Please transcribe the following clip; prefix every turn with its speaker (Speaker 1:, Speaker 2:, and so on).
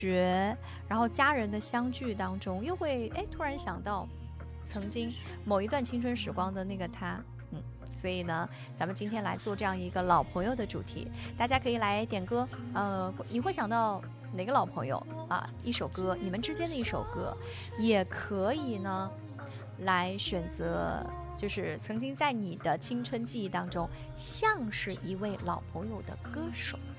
Speaker 1: 学，然后家人的相聚当中，又会突然想到曾经某一段青春时光的那个他。所以呢，咱们今天来做这样一个老朋友的主题，大家可以来点歌。你会想到哪个老朋友啊？一首歌，你们之间的一首歌，也可以呢，来选择，就是曾经在你的青春记忆当中，像是一位老朋友的歌手。